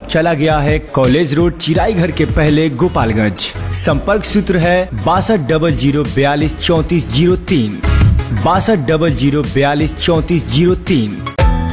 चला गया है college road चिराई घर के पहले गोपालगंज। संपर्क सूत्र है 6200423403, 6200423403।